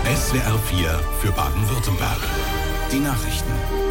SWR 4 für Baden-Württemberg. Die Nachrichten.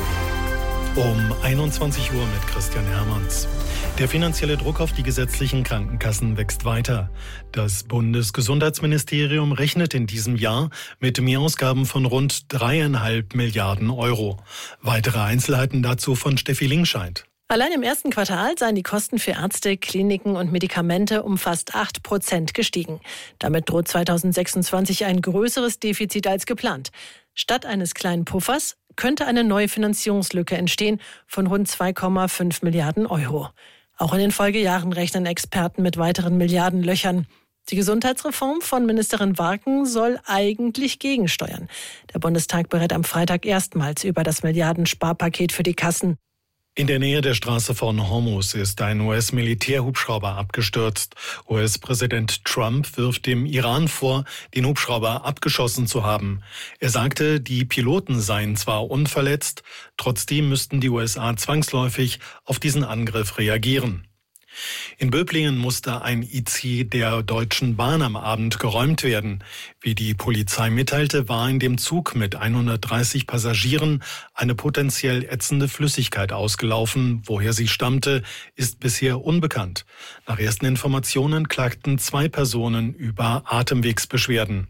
Um 21 Uhr mit Christian Hermanns. Der finanzielle Druck auf die gesetzlichen Krankenkassen wächst weiter. Das Bundesgesundheitsministerium rechnet in diesem Jahr mit Mehrausgaben von rund 3,5 Milliarden Euro. Weitere Einzelheiten dazu von Steffi Lingscheid. Allein im ersten Quartal seien die Kosten für Ärzte, Kliniken und Medikamente um fast 8% gestiegen. Damit droht 2026 ein größeres Defizit als geplant. Statt eines kleinen Puffers könnte eine neue Finanzierungslücke entstehen von rund 2,5 Milliarden Euro. Auch in den Folgejahren rechnen Experten mit weiteren Milliardenlöchern. Die Gesundheitsreform von Ministerin Warken soll eigentlich gegensteuern. Der Bundestag berät am Freitag erstmals über das Milliardensparpaket für die Kassen. In der Nähe der Straße von Hormuz ist ein US-Militärhubschrauber abgestürzt. US-Präsident Trump wirft dem Iran vor, den Hubschrauber abgeschossen zu haben. Er sagte, die Piloten seien zwar unverletzt, trotzdem müssten die USA zwangsläufig auf diesen Angriff reagieren. In Böblingen musste ein IC der Deutschen Bahn am Abend geräumt werden. Wie die Polizei mitteilte, war in dem Zug mit 130 Passagieren eine potenziell ätzende Flüssigkeit ausgelaufen. Woher sie stammte, ist bisher unbekannt. Nach ersten Informationen klagten 2 Personen über Atemwegsbeschwerden.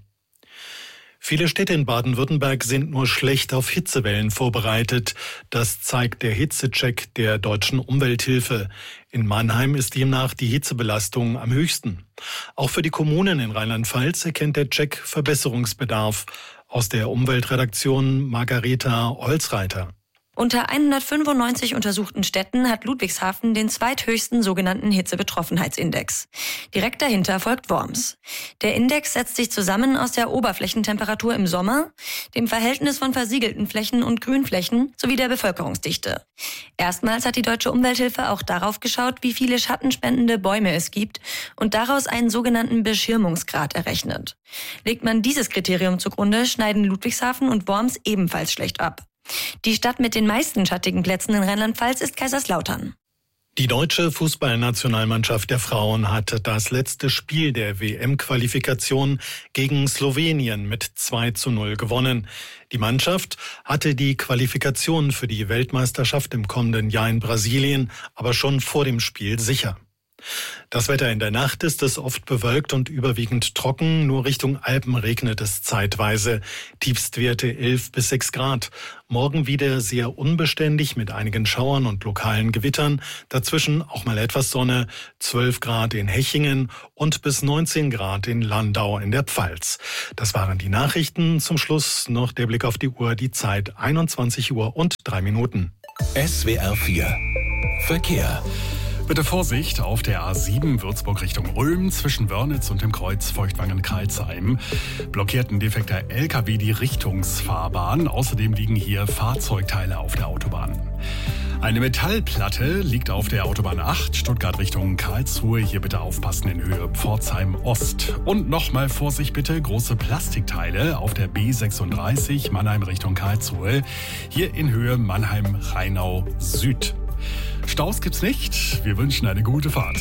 Viele Städte in Baden-Württemberg sind nur schlecht auf Hitzewellen vorbereitet. Das zeigt der Hitzecheck der Deutschen Umwelthilfe. In Mannheim ist demnach die Hitzebelastung am höchsten. Auch für die Kommunen in Rheinland-Pfalz erkennt der Check Verbesserungsbedarf. Aus der Umweltredaktion Margareta Holzreiter. Unter 195 untersuchten Städten hat Ludwigshafen den zweithöchsten sogenannten Hitzebetroffenheitsindex. Direkt dahinter folgt Worms. Der Index setzt sich zusammen aus der Oberflächentemperatur im Sommer, dem Verhältnis von versiegelten Flächen und Grünflächen sowie der Bevölkerungsdichte. Erstmals hat die Deutsche Umwelthilfe auch darauf geschaut, wie viele schattenspendende Bäume es gibt und daraus einen sogenannten Beschirmungsgrad errechnet. Legt man dieses Kriterium zugrunde, schneiden Ludwigshafen und Worms ebenfalls schlecht ab. Die Stadt mit den meisten schattigen Plätzen in Rheinland-Pfalz ist Kaiserslautern. Die deutsche Fußballnationalmannschaft der Frauen hat das letzte Spiel der WM-Qualifikation gegen Slowenien mit 2:0 gewonnen. Die Mannschaft hatte die Qualifikation für die Weltmeisterschaft im kommenden Jahr in Brasilien aber schon vor dem Spiel sicher. Das Wetter in der Nacht ist es oft bewölkt und überwiegend trocken. Nur Richtung Alpen regnet es zeitweise. Tiefstwerte 11 bis 6 Grad. Morgen wieder sehr unbeständig mit einigen Schauern und lokalen Gewittern. Dazwischen auch mal etwas Sonne. 12 Grad in Hechingen und bis 19 Grad in Landau in der Pfalz. Das waren die Nachrichten. Zum Schluss noch der Blick auf die Uhr. Die Zeit 21 Uhr und 3 Minuten. SWR 4 Verkehr. Bitte Vorsicht auf der A7 Würzburg Richtung Ulm zwischen Wörnitz und dem Kreuz Feuchtwangen-Karlsheim. Blockiert ein defekter LKW die Richtungsfahrbahn. Außerdem liegen hier Fahrzeugteile auf der Autobahn. Eine Metallplatte liegt auf der Autobahn 8, Stuttgart Richtung Karlsruhe. Hier bitte aufpassen in Höhe Pforzheim Ost. Und nochmal Vorsicht bitte, große Plastikteile auf der B36 Mannheim Richtung Karlsruhe. Hier in Höhe Mannheim-Rheinau Süd. Staus gibt's nicht. Wir wünschen eine gute Fahrt.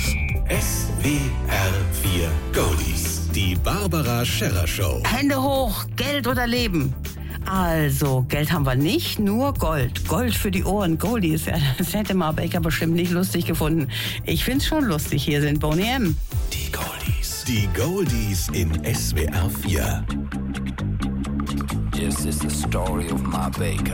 SWR 4 Goldies. Die Barbara Scherrer Show. Hände hoch, Geld oder Leben. Also, Geld haben wir nicht, nur Gold. Gold für die Ohren, Goldies. Ja, das hätte Marbaker bestimmt nicht lustig gefunden. Ich find's schon lustig. Hier sind Boney M. Die Goldies. Die Goldies in SWR 4. This is the story of Marbaker.